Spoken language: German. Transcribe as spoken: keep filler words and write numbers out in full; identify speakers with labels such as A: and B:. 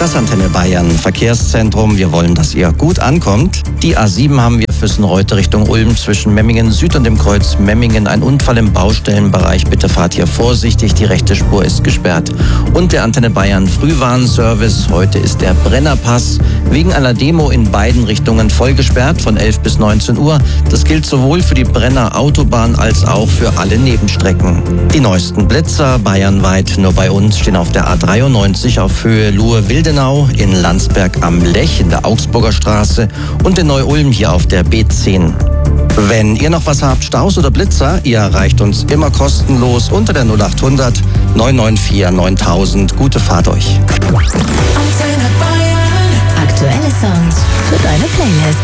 A: Das Antenne Bayern Verkehrszentrum. Wir wollen, dass ihr gut ankommt. Die A sieben haben wir Füssen-Reute Richtung Ulm zwischen Memmingen Süd und dem Kreuz Memmingen. Ein Unfall im Baustellenbereich. Bitte fahrt hier vorsichtig. Die rechte Spur ist gesperrt. Und der Antenne Bayern Frühwarnservice. Heute ist der Brennerpass wegen einer Demo in beiden Richtungen voll gesperrt von elf bis neunzehn Uhr. Das gilt sowohl für die Brenner Autobahn als auch für alle Nebenstrecken. Die neuesten Blitzer bayernweit nur bei uns stehen auf der A dreiundneunzig auf Höhe Luhe-Wildenau, in Landsberg am Lech in der Augsburger Straße und in Neu-Ulm hier auf der B zehn. Wenn ihr noch was habt, Staus oder Blitzer, ihr erreicht uns immer kostenlos unter der null achthundert neun neun vier neuntausend. Gute Fahrt euch.
B: Aktuelle Songs für deine Playlist.